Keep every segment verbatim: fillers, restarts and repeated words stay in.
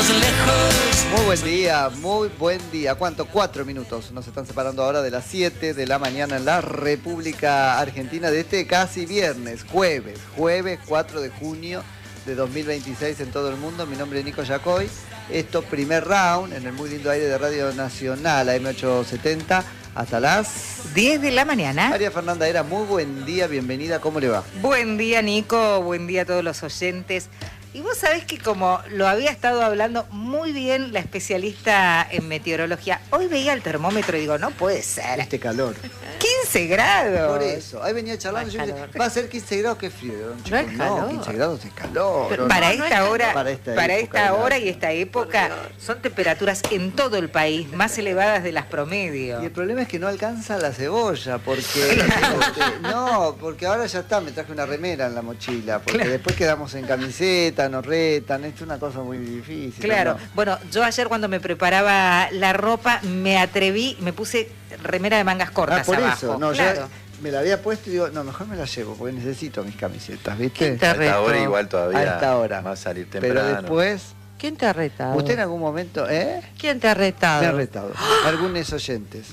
estamos lejos. Muy buen día, muy buen día. ¿Cuánto? Cuatro minutos. Nos están separando ahora de las siete de la mañana en la República Argentina de este casi viernes, jueves, jueves cuatro de junio de dos mil veintiséis en todo el mundo. Mi nombre es Nico Yacoy. Esto, primer round en el muy lindo aire de Radio Nacional, A M ochocientos setenta, hasta las diez de la mañana. María Fernanda Era, muy buen día, bienvenida, ¿cómo le va? Buen día, Nico, buen día a todos los oyentes. Y vos sabés que como lo había estado hablando muy bien la especialista en meteorología, hoy veía el termómetro y digo, no puede ser. Este calor. quince grados. Por eso, ahí venía charlando, yo dije, va a ser quince grados, qué frío. No es calor. No, quince grados es calor. Pero no, para no, esta no hora, para esta, para época esta del hora año. y esta época son temperaturas en todo el país más elevadas de las promedios. Y el problema es que no alcanza la cebolla, porque este, no, porque ahora ya está, me traje una remera en la mochila, porque Claro. después quedamos en camiseta, nos retan, es una cosa muy difícil. Claro, ¿no? bueno, yo ayer cuando me preparaba la ropa me atreví, me puse remera de mangas cortas Ah, por abajo. eso, no, claro. yo me la había puesto y digo, no, mejor me la llevo, porque necesito mis camisetas, ¿viste? ¿Quién te A esta retó? hora igual todavía A esta hora. va a salir temprano. Pero después, ¿Quién te ha retado? usted en algún momento, ¿eh? ¿Quién te ha retado? Me ha retado. Algunos oyentes.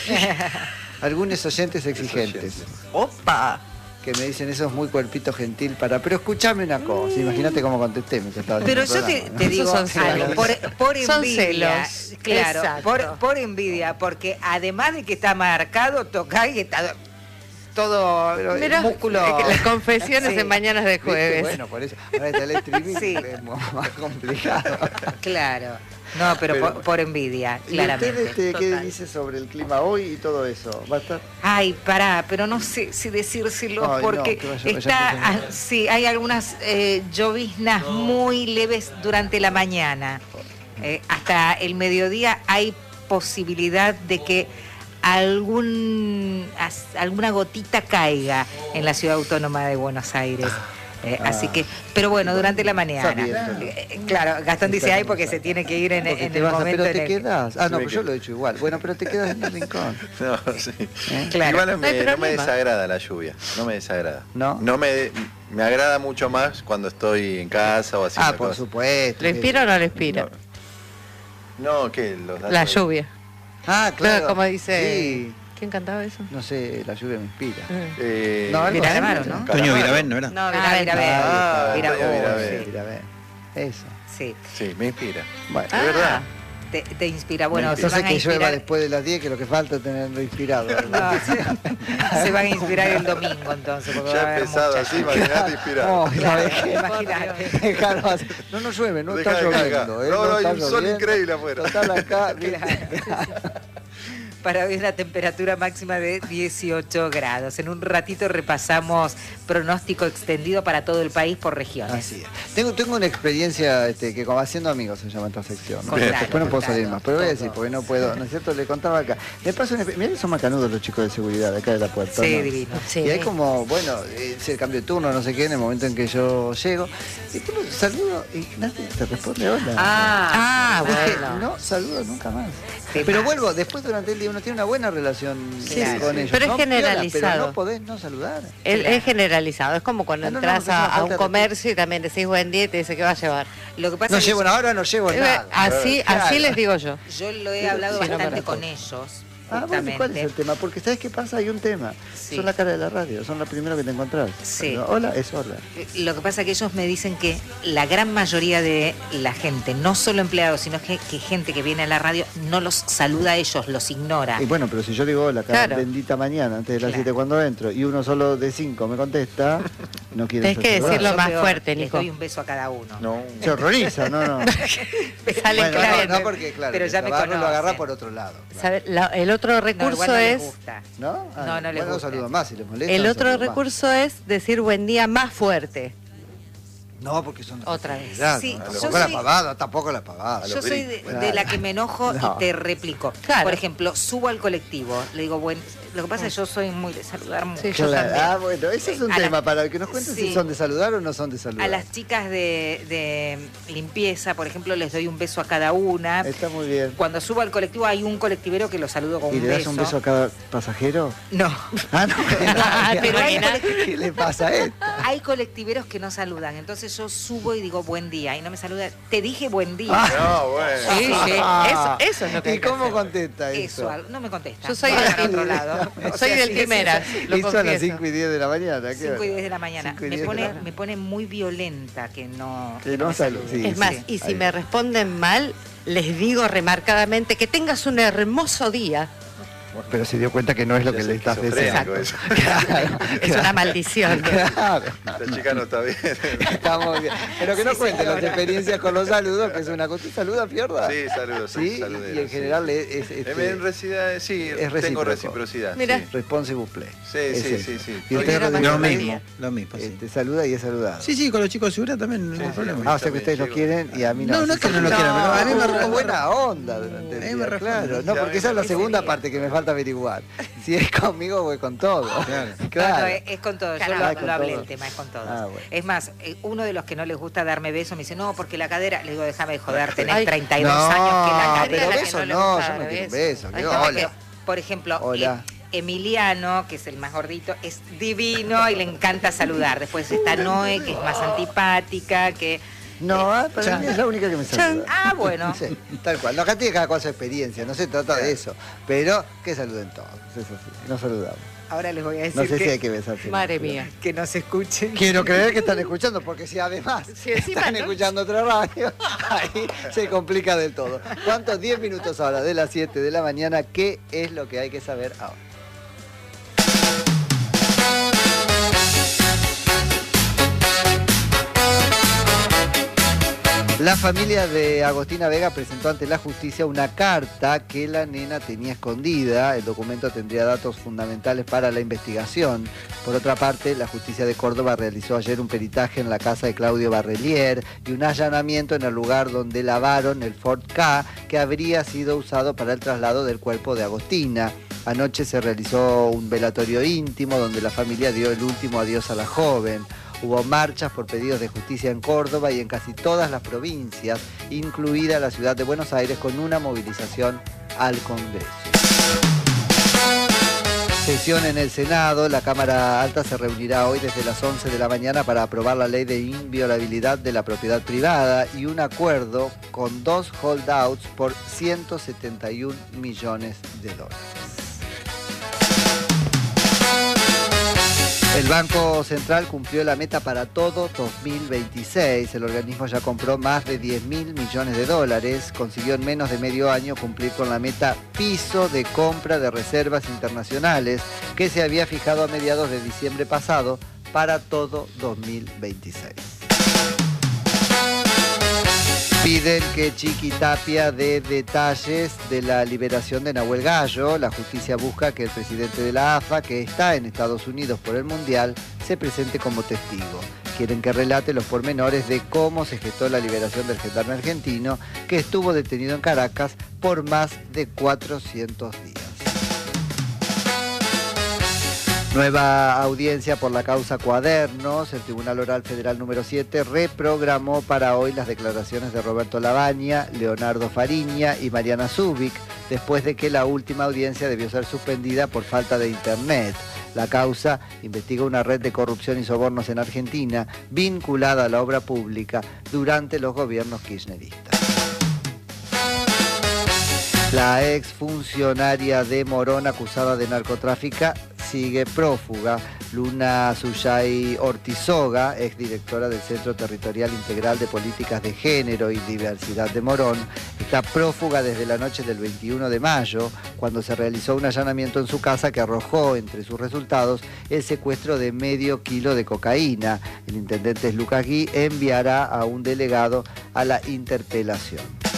Algunos oyentes exigentes. ¡Opa! Que me dicen, eso es muy cuerpito gentil para... Pero escúchame una cosa, imagínate cómo contesté mientras estaba Pero haciendo yo el te, programa, te ¿no? digo Esos son algo, celos. por, por Son envidia, celos. claro, Exacto. por, por envidia, porque además de que está marcado, toca y está todo el Mirá, músculo. eh, las confesiones Sí. en Mañanas de ¿Viste? Jueves. Bueno, por eso. Ahora está el streaming, Sí. es más complicado. Claro, no, pero, Pero- por, por envidia, ¿Y claramente. usted este, qué Total. dice sobre el clima hoy y todo eso? ¿Va a estar? Ay, pará, pero no sé si decírselo Ay, no, porque que vaya- vaya está, empezando. ah, sí, hay algunas eh, lloviznas muy leves durante la mañana. Eh, hasta el mediodía hay posibilidad de que algún as- alguna gotita caiga en la ciudad autónoma de Buenos Aires. Eh, Ah. así que, pero bueno, durante la mañana. Sabiendo. Eh, claro, Gastón dice ay porque se tiene que ir en, Porque en te el vas a- momento pero en te el que- quedas. Ah, no, Sí, pero que- yo lo he hecho igual. Bueno, pero te quedas en el rincón. No, sí. ¿Eh? Claro. Igual no No hay me, no me problema. desagrada la lluvia, no me desagrada. ¿No? No me, me agrada mucho más cuando estoy en casa o haciendo Ah, por cosas. supuesto. ¿Lo inspira o no lo inspira? No, no ¿qué? Los datos La de- lluvia. Ah, claro. Claro, como dice... Sí. ¿Quién cantaba eso? No sé, la lluvia me inspira. Eh, No, algo Viravero, así, ¿no? Calamaro. Toño Viravén, ¿no era? No, Ah, Virá, Virá, Ah, Ahí está, Virá, Virá, Virá, Virá, Virá. Virá. Eso. Sí, Sí, me inspira. Bueno. De verdad. te, te inspira. Bueno, Me se Entonces van a que llueva inspirar, después de las diez, que lo que falta es tenerlo inspirado. no, se, se van a inspirar el domingo entonces. porque va a Ya haber empezado mucha así, lluvia. imagínate inspirado. No, la dejé. Imagínate. Dejaron así. No, no llueve, no Deja está de cagar. lloviendo. ¿eh? No, no, hay está un sol lloviendo. increíble afuera. Total acá. ¿viste? Para hoy una temperatura máxima de dieciocho grados. En un ratito repasamos pronóstico extendido para todo el país por regiones. Así es. Tengo, tengo una experiencia este, que como haciendo amigos se llama esta sección. ¿no? Contalo, Después no puedo contalo. salir más, pero voy a decir porque no puedo, ¿no es cierto? Le contaba acá. Me pasa una, mirá que son macanudos los chicos de seguridad de acá de la puerta. Sí, ¿no? divino. Sí. Y hay como, bueno, es el cambio de turno, no sé qué, en el momento en que yo llego. Y tú lo saludo y nadie te responde hola. Ah, Ah, Dije, bueno. no saludo nunca más. Te Pero pasa. vuelvo, después durante el día uno tiene una buena relación Sí, eh, sí, con sí. ellos. Pero es No, piola, generalizado. pero no podés no saludar. Es, Claro. es generalizado. Es como cuando Ah, no, no, entras porque es una a, a falta un de comercio y también decís buen día y te dice que va a llevar. Lo que pasa No es que llevo ahora, no llevo Eh, nada. Así, Claro. así les digo yo. yo lo he Pero hablado sí, no me bastante respondo. con ellos. Ah, bueno, ¿y ¿cuál es el justamente. tema? Porque ¿sabes qué pasa? Hay un tema. Sí. Son la cara de la radio, son lo primero que te encontrás. Sí. Pero hola es hola. Lo que pasa es que ellos me dicen que la gran mayoría de la gente, no solo empleados, sino que, que gente que viene a la radio, no los saluda a ellos, los ignora. Y bueno, pero si yo digo hola cada Claro. bendita mañana, antes de las Claro. siete cuando entro, y uno solo de cinco me contesta, no quiere Tenés que decirlo Yo más peor, fuerte, les Nico. doy un beso a cada uno. No. Se horroriza, no, no. Sale Bueno, claro. no, no, porque claro, Pero el ya me trabajo lo agarra conocen. por otro lado. claro. ¿Sabe? La- el otro No, recurso igual no les es... gusta. ¿No? Ah, No, no les bueno, gusta. saludo más si les molesta. El no otro saludo más. recurso es decir buen día más fuerte. No, porque son Otra vez. Ya, Sí, no, yo tampoco la soy- pavada, tampoco la pavada. Yo soy de, gritos. de la que me enojo No. y te replico. Claro. Por ejemplo, subo al colectivo, le digo, bueno, lo que pasa es que yo soy muy de saludar mucho. Sí, yo Claro. también. Ah, bueno, ese es un A la- tema para que nos cuenten Sí. si son de saludar o no son de saludar. A las chicas de, de limpieza, por ejemplo, les doy un beso a cada una. Está muy bien. Cuando subo al colectivo hay un colectivero que lo saludo con ¿Y un le das beso. un beso a cada pasajero? No. Ah, no. Ah, pero hay ¿Qué le pasa a esto? hay colectiveros que no saludan, entonces yo subo y digo buen día y no me saluda. Te dije buen día. No, bueno. Sí, sí, Ah. eso, eso es lo que ¿Y hay que cómo hacer. contesta eso? Eso, al- no me contesta. Yo soy Va del para otro lado. O Soy sea, del sí, primera, es- lo Hizo a las confieso. cinco y diez de la mañana. ¿qué cinco y hora? diez de la mañana. Cinco y Me diez, pone, claro. me pone muy violenta que no, Que no me salude, salude. sí, Es más, sí. y si Ahí. me responden mal, les digo remarcadamente que tengas un hermoso día. Pero se dio cuenta que no es lo Ya que es le estás deseando. esquizofrénico eso. Claro, Es una maldición. claro. Esta chica no está bien. Estamos bien. Pero que no Sí, cuente las señora. experiencias con los saludos, que es una cosa. ¿Usted saluda, Fiorda? Sí, saludos. Sí, saludero, y en sí. general es, es, En este, en reciprocidad, sí, es tengo recíproco. reciprocidad. Mira. sí. responsive play. Sí, Es sí, eso. sí, sí. Y Estoy- usted, Lo Rodrigo, Lo mismo. mismo, lo mismo, sí. este, saluda y es saludado. Sí, sí, con los chicos de seguridad también, no Sí, hay sí, problema. Ah, o sea que ustedes no Llego. quieren y a mí no. No, no es que no lo quieran, pero a mí me hubo re- buena onda durante el A mí me día, responde. claro. Sí, No, a porque mí esa es la me segunda responde. parte que me falta averiguar. Si es conmigo, voy con todo. Claro. No, Claro. no, es, es con todo. Yo Caramba. lo, Con lo hablé todo. el tema, es con todos. Ah, bueno. Es más, eh, uno de los que no les gusta darme besos me dice, no, porque la cadera. Le digo, déjame de joder, tenés Ay, treinta y dos no, años que la cadera. pero la que beso no le no, gusta yo dar me quiero un besos. beso. Hay quiero- gente hola. Por ejemplo, Hola. eh, Emiliano, que es el más gordito, es divino y le encanta saludar. Después está Noé, que es más antipática, que... No, ah, para mí es la única que me saluda. Ah, bueno. Sí, tal cual. No, acá tiene cada cosa experiencia, no se trata de eso. Pero que saluden todos, es así. Nos saludamos. Ahora les voy a decir No sé que, si hay que besarse. Madre pero- mía. que nos escuchen. Quiero creer que están escuchando, porque si además Si encima están no. escuchando otra radio, ahí se complica del todo. ¿Cuántos? diez minutos ahora de las siete de la mañana. ¿Qué es lo que hay que saber ahora? La familia de Agostina Vega presentó ante la justicia una carta que la nena tenía escondida. El documento tendría datos fundamentales para la investigación. Por otra parte, la justicia de Córdoba realizó ayer un peritaje en la casa de Claudio Barrelier y un allanamiento en el lugar donde lavaron el Ford Ka que habría sido usado para el traslado del cuerpo de Agostina. Anoche se realizó un velatorio íntimo donde la familia dio el último adiós a la joven. Hubo marchas por pedidos de justicia en Córdoba y en casi todas las provincias, incluida la ciudad de Buenos Aires, con una movilización al Congreso. Sesión en el Senado. La Cámara Alta se reunirá hoy desde las once de la mañana para aprobar la ley de inviolabilidad de la propiedad privada y un acuerdo con dos holdouts por ciento setenta y un millones de dólares. El Banco Central cumplió la meta para todo dos mil veintiséis. El organismo ya compró más de diez mil millones de dólares. Consiguió en menos de medio año cumplir con la meta piso de compra de reservas internacionales que se había fijado a mediados de diciembre pasado para todo dos mil veintiséis. Piden que Chiqui Tapia dé detalles de la liberación de Nahuel Gallo. La justicia busca que el presidente de la A F A, que está en Estados Unidos por el Mundial, se presente como testigo. Quieren que relate los pormenores de cómo se gestó la liberación del gendarme argentino, que estuvo detenido en Caracas por más de cuatrocientos días. Nueva audiencia por la causa Cuadernos. El Tribunal Oral Federal número siete reprogramó para hoy las declaraciones de Roberto Labaña, Leonardo Fariña y Mariana Zubik, después de que la última audiencia debió ser suspendida por falta de internet. La causa investiga una red de corrupción y sobornos en Argentina vinculada a la obra pública durante los gobiernos kirchneristas. La exfuncionaria de Morón acusada de narcotráfico sigue prófuga. Luna Suyay Ortizoga, exdirectora del Centro Territorial Integral de Políticas de Género y Diversidad de Morón, está prófuga desde la noche del veintiuno de mayo, cuando se realizó un allanamiento en su casa que arrojó entre sus resultados el secuestro de medio kilo de cocaína. El intendente Lucas Gui enviará a un delegado a la interpelación.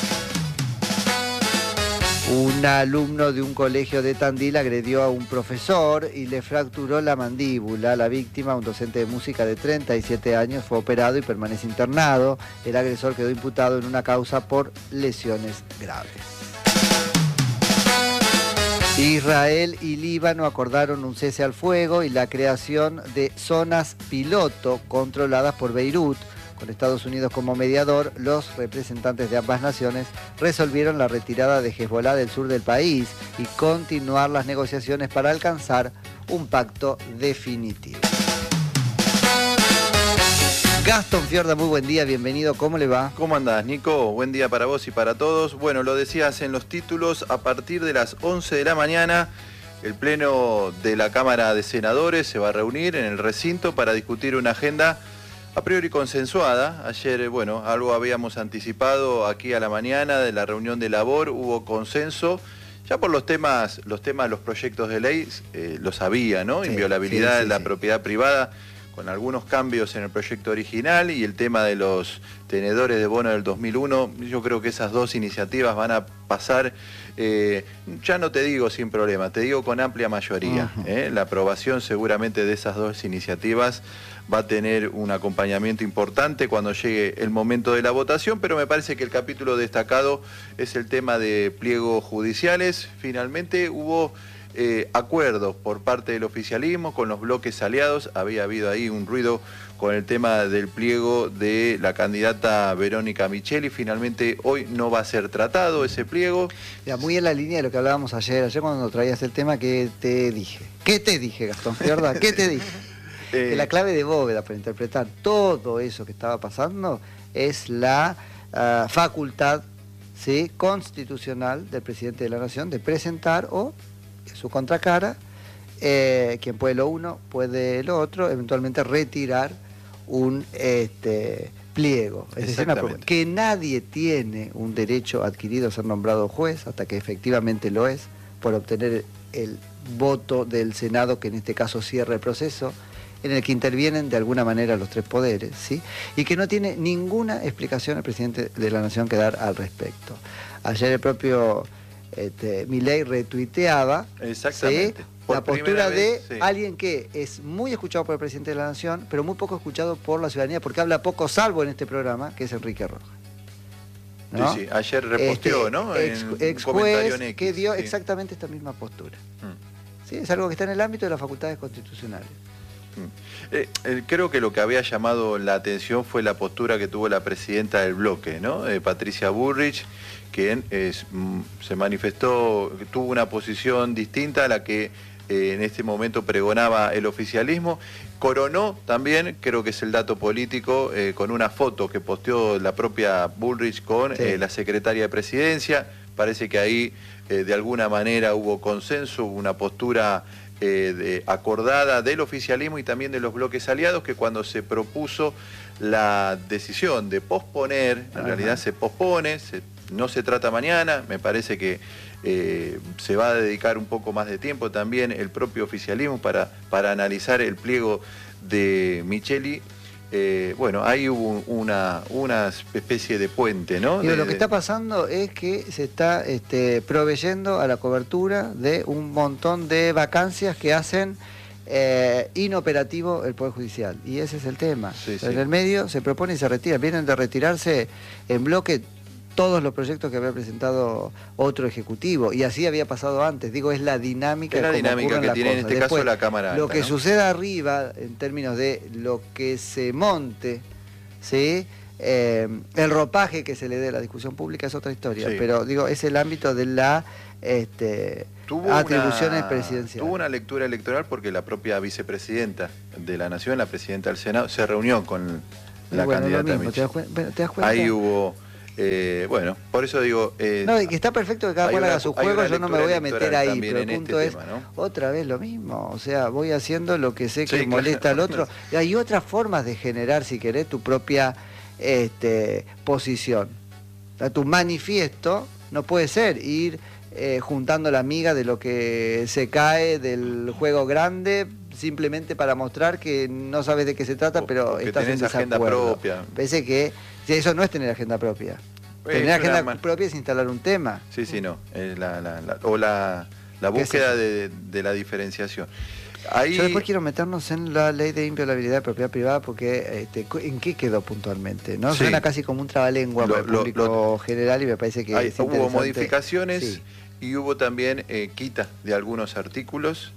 Un alumno de un colegio de Tandil agredió a un profesor y le fracturó la mandíbula. La víctima, un docente de música de treinta y siete años, fue operado y permanece internado. El agresor quedó imputado en una causa por lesiones graves. Israel y Líbano acordaron un cese al fuego y la creación de zonas piloto controladas por Beirut. Con Estados Unidos como mediador, los representantes de ambas naciones resolvieron la retirada de Hezbolá del sur del país y continuar las negociaciones para alcanzar un pacto definitivo. Gastón Fiorda, muy buen día, bienvenido, ¿cómo le va? ¿Cómo andás, Nico? Buen día para vos y para todos. Bueno, lo decías en los títulos, a partir de las once de la mañana, el Pleno de la Cámara de Senadores se va a reunir en el recinto para discutir una agenda a priori consensuada. Ayer, bueno, algo habíamos anticipado aquí a la mañana de la reunión de labor, hubo consenso. Ya por los temas, los temas, los proyectos de ley, eh, lo sabía, ¿no? Sí, Inviolabilidad sí, sí, de la sí. propiedad privada, con algunos cambios en el proyecto original, y el tema de los tenedores de bono del dos mil uno, yo creo que esas dos iniciativas van a pasar, eh, ya no te digo sin problema, te digo con amplia mayoría. Uh-huh. ¿eh? La aprobación seguramente de esas dos iniciativas va a tener un acompañamiento importante cuando llegue el momento de la votación, pero me parece que el capítulo destacado es el tema de pliegos judiciales. Finalmente hubo eh, acuerdos por parte del oficialismo con los bloques aliados. Había habido ahí un ruido con el tema del pliego de la candidata Verónica Micheli. Finalmente hoy no va a ser tratado ese pliego. Mira, muy en la línea de lo que hablábamos ayer, ayer cuando traías el tema, ¿qué te dije? ¿Qué te dije, Gastón Fiorda? ¿Qué te dije? Eh, Que la clave de bóveda para interpretar todo eso que estaba pasando es la uh, facultad, ¿sí?, constitucional del presidente de la Nación de presentar o su contracara, eh, quien puede lo uno, puede lo otro, eventualmente retirar un este, pliego. Es decir, una propuesta. Que nadie tiene un derecho adquirido a ser nombrado juez hasta que efectivamente lo es, por obtener el voto del Senado, que en este caso cierra el proceso, en el que intervienen de alguna manera los tres poderes, ¿sí? Y que no tiene ninguna explicación el presidente de la Nación que dar al respecto. Ayer el propio este, Milei retuiteaba, Exactamente. ¿sí?, Por la postura primera de vez, sí. alguien que es muy escuchado por el presidente de la Nación, pero muy poco escuchado por la ciudadanía, porque habla poco, salvo en este programa, que es Enrique Rojas, ¿no? Sí, sí. Ayer reposteó, Este, ¿no? Ex, En un ex comentario juez en X, que dio sí. exactamente esta misma postura. Mm. ¿Sí? Es algo que está en el ámbito de las facultades constitucionales. Eh, eh, creo que lo que había llamado la atención fue la postura que tuvo la presidenta del bloque, ¿no? Eh, Patricia Bullrich, quien es, mm, se manifestó, tuvo una posición distinta a la que eh, en este momento pregonaba el oficialismo. Coronó también, creo que es el dato político, eh, con una foto que posteó la propia Bullrich con Sí. eh, la secretaria de Presidencia. Parece que ahí eh, de alguna manera hubo consenso, hubo una postura Eh, de, acordada del oficialismo y también de los bloques aliados, que cuando se propuso la decisión de posponer, en Ajá. realidad se pospone, se, no se trata mañana, me parece que eh, se va a dedicar un poco más de tiempo también el propio oficialismo para, para analizar el pliego de Micheli. Eh, bueno, ahí hubo una, una especie de puente, ¿no? Digo, De- lo que está pasando es que se está este, proveyendo a la cobertura de un montón de vacancias que hacen eh, inoperativo el Poder Judicial. Y ese es el tema. Sí, sí. En el medio se propone y se retira. Vienen de retirarse en bloque todos los proyectos que había presentado otro ejecutivo, y así había pasado antes. Digo, es la dinámica, Es la de cómo dinámica ocurren que las tiene en cosas. este caso Después, la Cámara lo Alta, que ¿no? suceda arriba, en términos de lo que se monte, ¿sí?, Eh, el ropaje que se le dé a la discusión pública es otra historia, Sí. pero digo, es el ámbito de la este, Tuvo atribuciones una, presidenciales. Tuvo una lectura electoral porque la propia vicepresidenta de la Nación, la presidenta del Senado, se reunió con Y la bueno, lo candidata mismo, ¿te das, Micheli. cuen- ¿te das cuenta? Ahí hubo, eh, bueno, por eso digo... eh, No, y que está perfecto que cada hay cual una- haga su hay juego, una yo no me lectura voy a meter electoral ahí, también pero el en punto este es tema, ¿no? otra vez lo mismo, o sea, voy haciendo lo que sé que Sí, molesta claro. al otro. Y hay otras formas de generar, si querés, tu propia este, posición. O sea, tu manifiesto no puede ser ir eh, juntando la miga de lo que se cae del juego grande, simplemente para mostrar que no sabes de qué se trata, O- pero o que estás en tenés agenda desacuerdo. propia. Parece que si eso no es tener agenda propia. Es Tener una agenda man- propia es instalar un tema. Sí, sí, no. eh, la, la- la- o la, la ¿Qué es búsqueda eso? de, de la diferenciación. Ahí, Yo después quiero meternos en la ley de inviolabilidad de propiedad privada, porque este, cu- ¿en qué quedó puntualmente? ¿No? Sí. Suena casi como un trabalengua Lo- para el lo- público lo- general, y me parece que Hay- es hubo interesante. modificaciones Sí. y hubo también eh, quita de algunos artículos.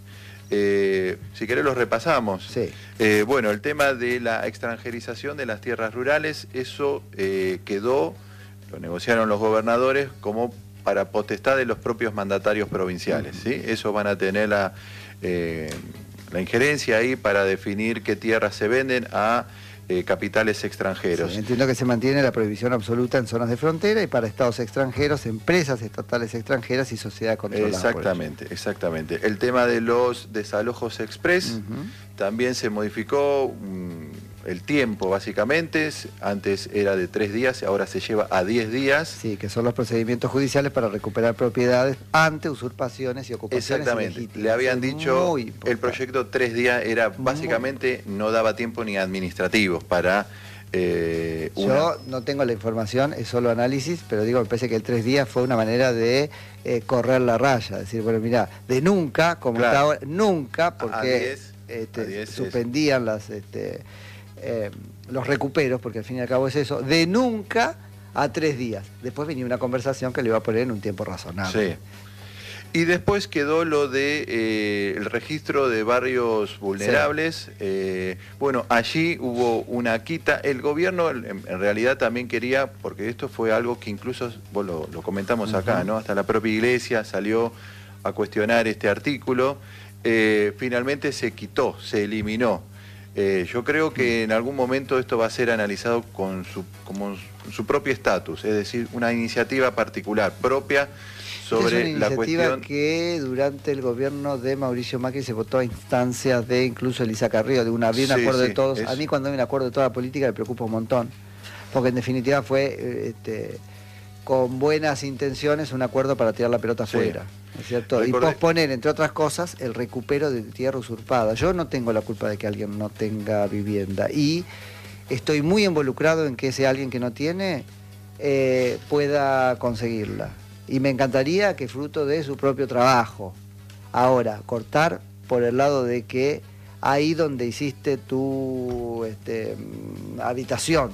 Eh, si querés los repasamos. Sí. Eh, bueno, el tema de la extranjerización de las tierras rurales, eso eh, quedó, lo negociaron los gobernadores como para potestad de los propios mandatarios provinciales, ¿sí? Esos van a tener la, eh, la injerencia ahí para definir qué tierras se venden a eh, capitales extranjeros. Sí, entiendo que se mantiene la prohibición absoluta en zonas de frontera y para estados extranjeros, empresas estatales extranjeras y sociedad controlada. Exactamente, exactamente. El tema de los desalojos express uh-huh. también se modificó um, el tiempo, básicamente. Antes era de tres días, ahora se lleva a diez días. Sí, que son los procedimientos judiciales para recuperar propiedades ante usurpaciones y ocupaciones Exactamente. ilegítimas. Le habían dicho, el proyecto tres días era básicamente, muy... no daba tiempo ni administrativo para... Eh, una... Yo no tengo la información, es solo análisis, pero digo, me parece que el tres días fue una manera de eh, correr la raya, decir, bueno, mira, de nunca, como claro. está ahora, nunca, porque diez, este, suspendían las, este, eh, los recuperos, porque al fin y al cabo es eso, de nunca a tres días. Después venía una conversación que le iba a poner en un tiempo razonable. Sí. Y después quedó lo de eh, el registro de barrios vulnerables. Sí. Eh, bueno, allí hubo una quita. El gobierno en, en realidad también quería, porque esto fue algo que incluso, vos lo, lo comentamos acá, uh-huh. ¿no? Hasta la propia iglesia salió a cuestionar este artículo. Eh, finalmente se quitó, se eliminó. Eh, yo creo que en algún momento esto va a ser analizado con su, como su propio estatus, es decir, una iniciativa particular, propia, sobre es una la cuestión que durante el gobierno de Mauricio Macri se votó a instancias de incluso Elisa Carrillo, de una bien sí, acuerdo sí, de todos. es... A mí cuando hay un acuerdo de toda la política me preocupa un montón, porque en definitiva fue este, con buenas intenciones un acuerdo para tirar la pelota afuera, sí. ¿no es cierto? Recordé... Y posponer, entre otras cosas, el recupero de tierra usurpada. Yo no tengo la culpa de que alguien no tenga vivienda y estoy muy involucrado en que ese alguien que no tiene eh, pueda conseguirla. Y me encantaría que fruto de su propio trabajo. Ahora, cortar por el lado de que ahí donde hiciste tu este, habitación,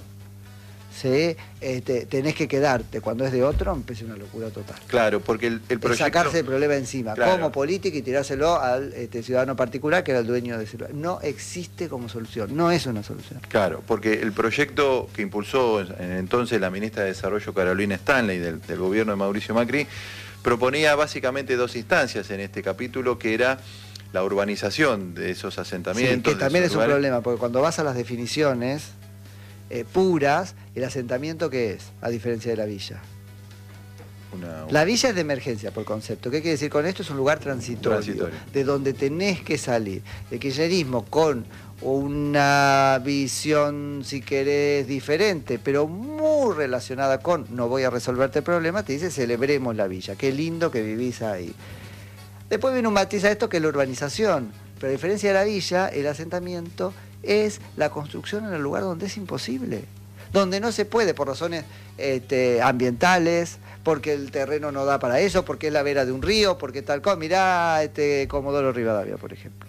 ¿sí? este, tenés que quedarte. Cuando es de otro, me parece una locura total. Claro, porque el, el proyecto... Es sacarse el problema encima, claro. como política, y tirárselo al este, ciudadano particular, que era el dueño de ese lugar. No existe como solución, no es una solución. Claro, porque el proyecto que impulsó en entonces la ministra de Desarrollo Carolina Stanley del, del gobierno de Mauricio Macri, proponía básicamente dos instancias en este capítulo, que era la urbanización de esos asentamientos. Sí, que también es lugares. un problema, porque cuando vas a las definiciones eh, puras, el asentamiento, ¿qué es? A diferencia de la villa. Una, una... La villa es de emergencia por concepto. ¿Qué quiere decir con esto? Es un lugar transitorio, transitorio. de donde tenés que salir. El kirchnerismo con una visión, si querés, diferente, pero muy relacionada con no voy a resolverte el problema, te dice celebremos la villa, qué lindo que vivís ahí. Después viene un matiz a esto que es la urbanización, pero a diferencia de la villa, el asentamiento es la construcción en el lugar donde es imposible, donde no se puede por razones este, ambientales, porque el terreno no da para eso, porque es la vera de un río, porque tal cosa. Mirá este Comodoro Rivadavia, por ejemplo.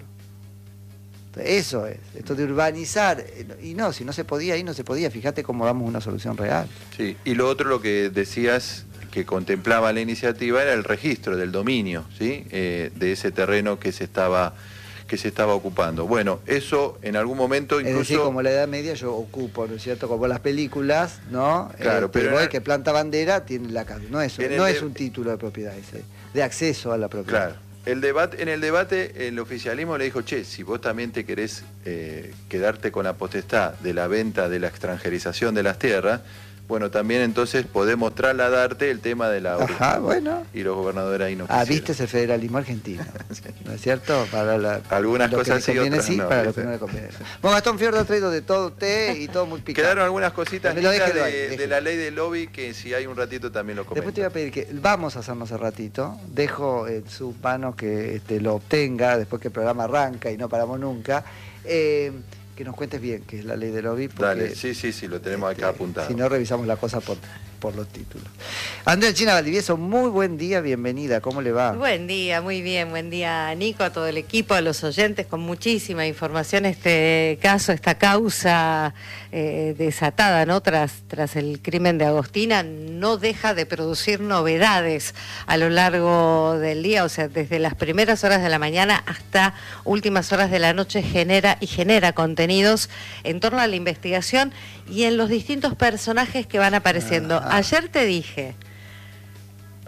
Eso es, esto de urbanizar, y no, si no se podía, ahí no se podía, fíjate cómo damos una solución real. Sí, y lo otro, lo que decías, que contemplaba la iniciativa, era el registro del dominio, ¿sí? Eh, de ese terreno que se estaba que se estaba ocupando. Bueno, eso en algún momento incluso... Es decir, como la Edad Media yo ocupo, ¿no es cierto? Como las películas, ¿no? Claro, eh, pero... voy, el... que planta bandera tiene la casa, no es, un, no de... es un título de propiedad ese, de acceso a la propiedad. Claro. El debate, en el debate, el oficialismo le dijo, che, si vos también te querés eh, quedarte con la potestad de la venta, de la extranjerización de las tierras, bueno, también entonces podemos trasladarte el tema de la Ajá, bueno. Y los gobernadores ahí no Ah, quisieron. viste el federalismo argentino, sí. ¿No es cierto? Para la, algunas cosas sí, otras sí, no. para lo que no le conviene. Bueno, Gastón Fiordo ha traído de todo té y todo muy picante. Quedaron algunas cositas de, de, de la ley del lobby que si hay un ratito también lo comento. Después te voy a pedir que vamos a hacernos el ratito, dejo en sus manos que este, lo obtenga después que el programa arranca y no paramos nunca. Eh, que nos cuentes bien qué es la ley del lobby. Porque, Dale, sí, sí, sí, lo tenemos acá este, apuntado. Si no, revisamos la cosa por, por los títulos. Andrea China Valdivieso, muy buen día, bienvenida, ¿cómo le va? Buen día, muy bien, buen día Nico, a todo el equipo, a los oyentes, con muchísima información. Este caso, esta causa eh, desatada, ¿no? Tras, tras el crimen de Agostina, no deja de producir novedades a lo largo del día, o sea, desde las primeras horas de la mañana hasta últimas horas de la noche genera y genera contenido en torno a la investigación y en los distintos personajes que van apareciendo. Ah, ah. Ayer te dije,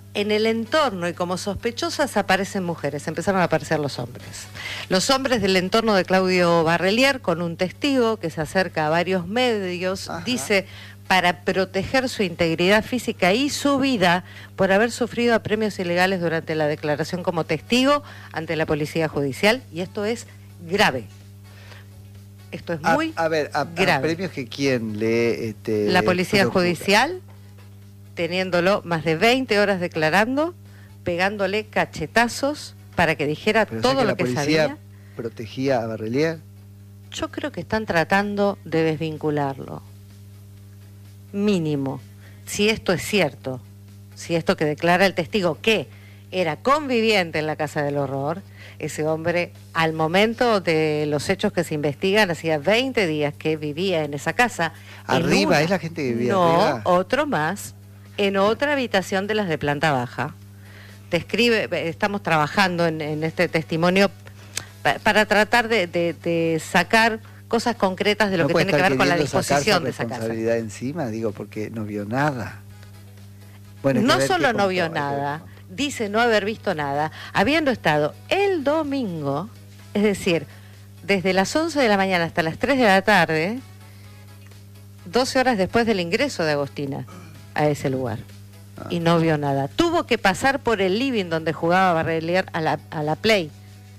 en el entorno y como sospechosas aparecen mujeres, empezaron a aparecer los hombres. Los hombres del entorno de Claudio Barrelier, con un testigo que se acerca a varios medios, Ajá. dice, para proteger su integridad física y su vida por haber sufrido apremios ilegales durante la declaración como testigo ante la policía judicial, y esto es grave. Esto es muy a, a ver, a, grave. a premios que quién lee este, La policía procura. judicial, teniéndolo más de veinte horas declarando, pegándole cachetazos para que dijera Pero, o sea, todo que lo la que policía sabía. protegía a Barrelier. Yo creo que están tratando de desvincularlo. Mínimo. Si esto es cierto, si esto que declara el testigo que era conviviente en la Casa del Horror, ese hombre, al momento de los hechos que se investigan, hacía veinte días que vivía en esa casa. En Arriba, una- ¿es la gente que vivía no, arriba? otro más, en otra habitación de las de planta baja. Describe, estamos trabajando en, en este testimonio pa- para tratar de, de- de sacar cosas concretas de lo No que puede tiene que estar ver con la queriendo sacarse disposición de esa casa. responsabilidad encima, digo, porque no vio nada. Bueno, hay que No ver solo qué no contó, vio hay que ver nada, qué contó. dice no haber visto nada, habiendo estado el domingo, es decir, desde las once de la mañana hasta las tres de la tarde, doce horas después del ingreso de Agostina a ese lugar. Y no vio nada. Tuvo que pasar por el living donde jugaba Barrelier a la, a la Play.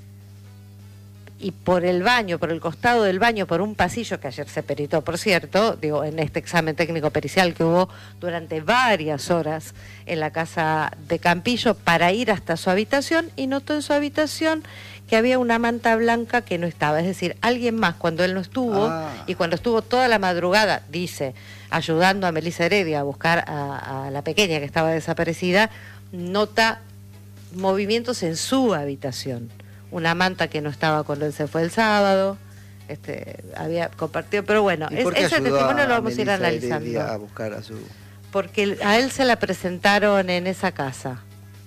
Y por el baño, por el costado del baño, por un pasillo que ayer se peritó, por cierto, digo, en este examen técnico pericial que hubo durante varias horas en la casa de Campillo para ir hasta su habitación, y notó en su habitación que había una manta blanca que no estaba. Es decir, alguien más cuando él no estuvo, Ah. y cuando estuvo toda la madrugada, dice, ayudando a Melissa Heredia a buscar a, a la pequeña que estaba desaparecida, nota movimientos en su habitación. Una manta que no estaba cuando él se fue el sábado, este, había compartido, pero bueno, ¿Y es- por qué ese ayudó testimonio a lo vamos a ir Melissa analizando. Heredia a buscar a su... Porque a él se la presentaron en esa casa.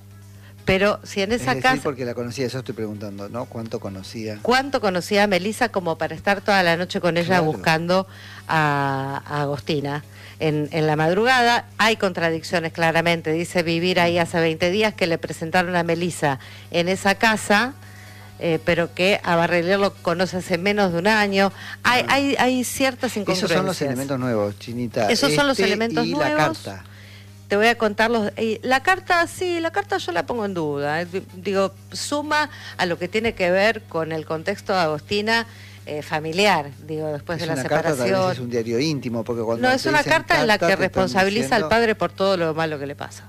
Pero si en esa es decir, casa... porque la conocía, eso estoy preguntando, ¿no? ¿Cuánto conocía? ¿Cuánto conocía a Melissa como para estar toda la noche con ella Claro. buscando a, a Agostina? En, en la madrugada hay contradicciones claramente. Dice vivir ahí hace veinte días, que le presentaron a Melissa en esa casa, eh, pero que a Barrelier lo conoce hace menos de un año. Hay, hay, hay ciertas incongruencias. Esos son los elementos nuevos, Chinita. Esos son los Este elementos y nuevos. la carta. Te voy a contar los... eh, la carta, sí, la carta yo la pongo en duda. eh, di- Digo, suma a lo que tiene que ver con el contexto de Agostina eh, familiar, digo, después Es de la una carta, tal vez separación. es un diario íntimo, porque cuando No, es te una dicen carta en la carta, que te están responsabiliza diciendo- al padre por todo lo malo que le pasa.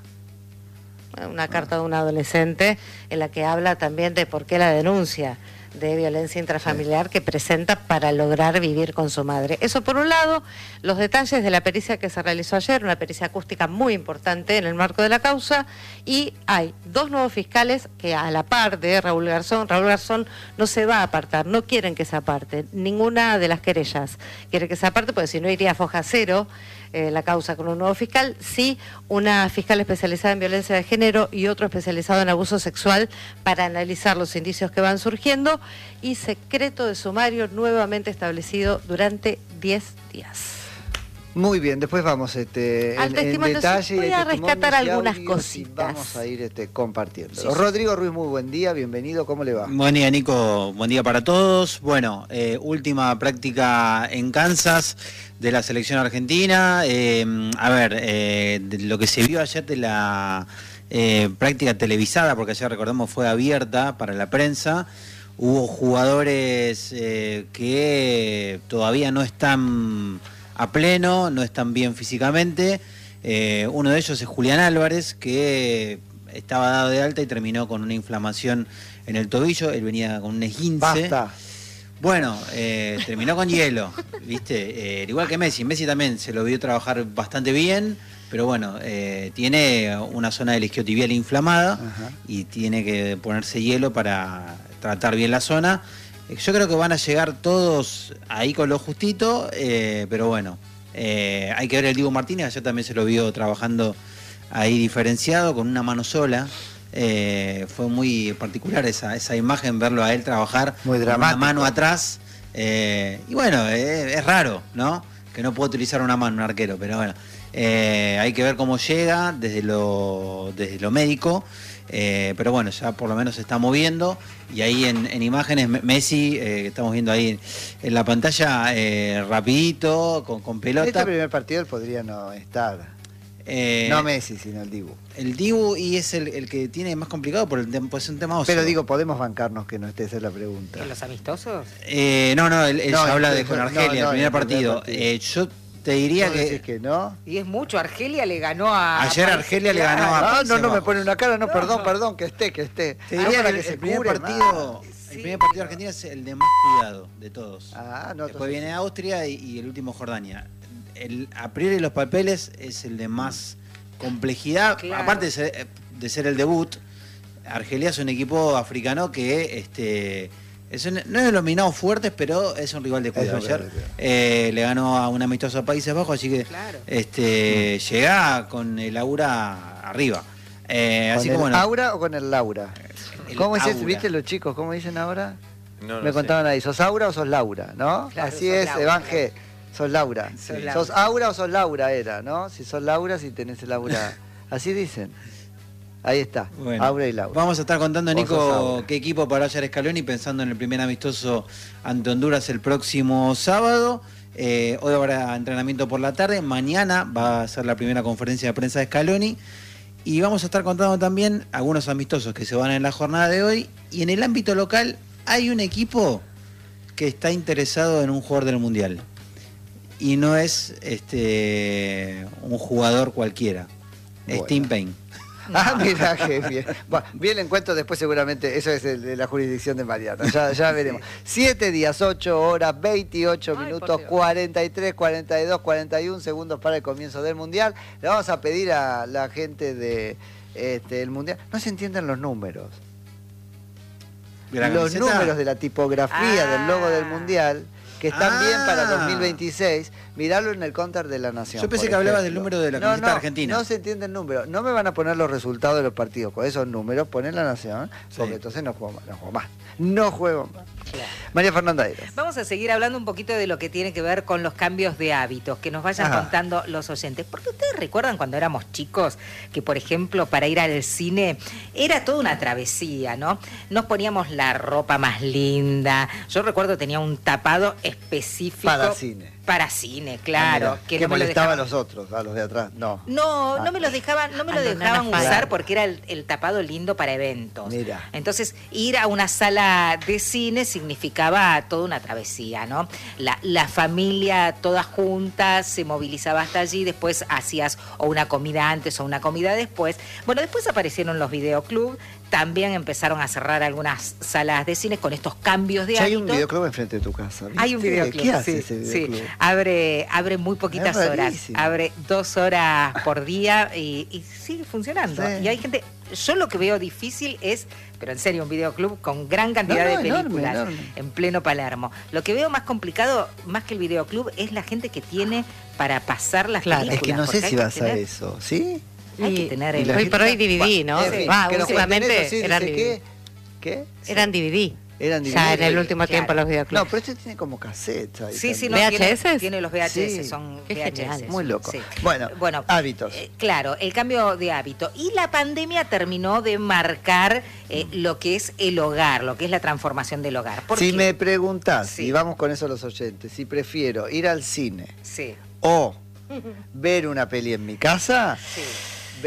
Una carta de un adolescente en la que habla también de por qué la denuncia de violencia intrafamiliar que presenta para lograr vivir con su madre. Eso por un lado, los detalles de la pericia que se realizó ayer, una pericia acústica muy importante en el marco de la causa, y hay dos nuevos fiscales que a la par de Raúl Garzón, Raúl Garzón no se va a apartar, no quieren que se aparte, ninguna de las querellas quiere que se aparte, porque si no iría a foja cero eh, la causa con un nuevo fiscal, sí una fiscal especializada en violencia de género y otro especializado en abuso sexual para analizar los indicios que van surgiendo, y secreto de sumario nuevamente establecido durante diez días. Muy bien, después vamos este, Al en, en testimonio, detalle. voy a testimonios rescatar y algunas audios, y cositas. vamos a ir este, compartiendo. Sí, sí. Rodrigo Ruiz, muy buen día, bienvenido, ¿cómo le va? Buen día, Nico. Buen día para todos. Bueno, eh, última práctica en Kansas de la selección argentina. Eh, a ver, eh, de lo que se vio ayer de la eh, práctica televisada, porque ayer recordemos fue abierta para la prensa. Hubo jugadores eh, que todavía no están a pleno, no están bien físicamente. Eh, uno de ellos es Julián Álvarez, que estaba dado de alta y terminó con una inflamación en el tobillo. Él venía con un esguince. Basta. Bueno, eh, terminó con hielo, ¿viste? Eh, igual que Messi. Messi también se lo vio trabajar bastante bien, pero bueno, eh, tiene una zona del isquiotibial inflamada. Ajá. Y tiene que ponerse hielo para tratar bien la zona. Eh, Yo creo que van a llegar todos ahí con lo justito, eh, pero bueno, eh, hay que ver el Diego Martínez, ayer también se lo vio trabajando ahí diferenciado, con una mano sola. Eh, fue muy particular esa, esa imagen, verlo a él trabajar Muy con dramático. una mano atrás. Eh, y bueno, eh, es raro, ¿no? Que no pueda utilizar una mano un arquero, pero bueno. Eh, hay que ver cómo llega desde lo, desde lo médico. Eh, pero bueno, ya por lo menos se está moviendo y ahí en, en imágenes Messi, eh, que estamos viendo ahí en la pantalla, eh, rapidito, con, con pelota. En este primer partido él podría no estar. Eh, no Messi, sino el Dibu. El Dibu y es el, el que tiene más complicado por el tem- pues es un tema oso. Pero digo, ¿podemos bancarnos que no esté? Esa es la pregunta. ¿En los amistosos? Eh, no, no, él, él No, ya habla el- de con no, Argelia, no, el el primer primer partido. partido. Eh, yo te diría ¿Vos que, decís que no? Y es mucho, Argelia le ganó a... Ayer Argelia le ganó a- Ah, Países no, no me Bajos. pone una cara, no, No, perdón, no. perdón, que esté, que esté. te No, diría para que que el, se el primer cure partido, más. el primer partido de Argentina es el de más cuidado de todos. Ah, no, Después entonces- viene Austria y, y el último Jordania. El, a priori los papeles es el de más complejidad, Claro. aparte de ser, de ser el debut. Argelia es un equipo africano que este es un- no es de los minados fuertes, pero es un rival de cuidado. Es un rival Ayer de cuidado. eh, le ganó a un amistoso a Países Bajos, así que Claro. este llega con el aura arriba. Eh, ¿Con así el como bueno, Aura o con el Laura? el ¿Cómo dices, aura. viste los chicos, cómo dicen ahora? No, no Me sé. contaban ahí, ¿sos Aura o sos Laura? ¿no? Claro, Así sos es, Laura. Evan G. Sos Laura. Sos Laura. ¿Sos Aura o sos Laura era, no? Si sos Laura, si tenés el Aura. Así dicen. Ahí está, Bueno, Aura y Laura. Vamos a estar contando, Vos sos Nico, Aura. qué equipo para Ayer Scaloni, pensando en el primer amistoso ante Honduras el próximo sábado. Eh, hoy habrá entrenamiento por la tarde. Mañana va a ser la primera conferencia de prensa de Scaloni. Y vamos a estar contando también algunos amistosos que se van en la jornada de hoy. Y en el ámbito local hay un equipo que está interesado en un jugador del Mundial. Y no es este un jugador cualquiera. Es Bueno. Tim Payne. Ah, mira, qué bien. Bueno, bien el encuentro después seguramente, eso es el de la jurisdicción de Mariana, ya, ya veremos. Siete días, ocho horas, veintiocho Ay, por minutos, Dios. cuarenta y tres, cuarenta y dos, cuarenta y uno segundos para el comienzo del Mundial. Le vamos a pedir a la gente de este, el Mundial, no se entienden los números. ¿De la Los camiseta? números de la tipografía Ah. del logo del Mundial, que están bien para Ah. dos mil veintiséis, mirarlo en el counter de la Nación. Yo pensé por que hablabas ejemplo. del número de la No, camiseta no, argentina. No se entiende el número. No me van a poner los resultados de los partidos con esos números, poner la Nación, porque Sí. entonces no juego más. No juego más. No juego más. María Fernanda Eras. Vamos a seguir hablando un poquito de lo que tiene que ver con los cambios de hábitos, que nos vayan Ajá. contando los oyentes. Porque ustedes recuerdan cuando éramos chicos, que por ejemplo para ir al cine era toda una travesía, ¿no? Nos poníamos la ropa más linda. Yo recuerdo tenía un tapado específico. Para cine. Para cine, claro. Ah, mira, que que no me lo molestaba a dejaban- los otros, a los de atrás. No. No, Ah. no me lo dejaban, no me lo Abandonar dejaban la usar falla. porque era el, el tapado lindo para eventos. Mira. Entonces, ir a una sala de cine significaba toda una travesía, ¿no? La, la familia toda junta se movilizaba hasta allí, después hacías o una comida antes o una comida después. Bueno, después aparecieron los videoclubs, también empezaron a cerrar algunas salas de cine con estos cambios de Ya hay hábitos. un videoclub enfrente de tu casa. Hay un ¿viste? videoclub, ¿Qué hace sí, ese sí. videoclub? Abre, abre muy poquitas Es horas, rarísimo. abre dos horas por día y, y sigue funcionando. Sí. Y hay gente, yo lo que veo difícil es, pero en serio, un videoclub con gran cantidad No, no, de enorme, películas enorme. en pleno Palermo. Lo que veo más complicado, más que el videoclub, es la gente que tiene para pasar las Claro. películas. Es que no porque sé hay si que vas a tener- eso, ¿sí? Hay que Y- tener y el... la Hoy gente- por hoy D V D, ¿no? En fin, Va, que nos últimamente cuenten eso, sí, eran dice, D V D. ¿qué? ¿Qué? Eran D V D. Eran Ya en el D V D. último Claro. tiempo los videoclubs. No, pero este tiene como cassette. ahí Sí, sí, también. no, ¿V tiene, H S? tiene los V H S, Sí. son Qué V H S. genial. Muy loco. Sí. Bueno, Bueno, hábitos. eh, claro, el cambio de hábito. Y la pandemia terminó de marcar eh, lo que es el hogar, lo que es la transformación del hogar. ¿Por Si qué? me preguntás, Sí. y vamos con eso los oyentes, si prefiero ir al cine Sí, o ver una peli en mi casa, sí.